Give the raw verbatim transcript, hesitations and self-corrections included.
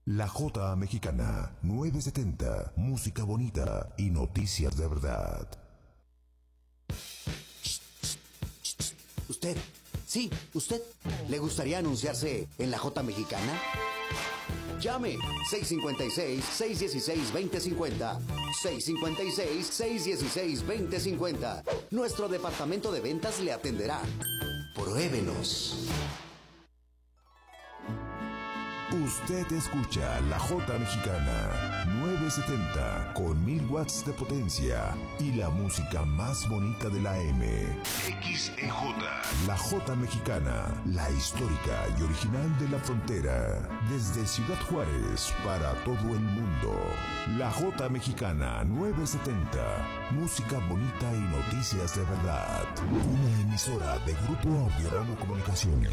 La Jota Mexicana, novecientos setenta, música bonita y noticias de verdad. ¿Usted? Sí, usted. ¿Le gustaría anunciarse en la Jota Mexicana? Llame seis cinco seis, seis uno seis, dos cero cinco cero. seis cinco seis, seis uno seis, dos cero cinco cero. Nuestro departamento de ventas le atenderá. Pruébenos. Usted escucha La Jota Mexicana, novecientos setenta, con mil watts de potencia y la música más bonita de la M. X E J. La Jota Mexicana, la histórica y original de la frontera. Desde Ciudad Juárez para todo el mundo. La Jota Mexicana, novecientos setenta. Música bonita y noticias de verdad. Una emisora de Grupo Audio Ramo Comunicaciones.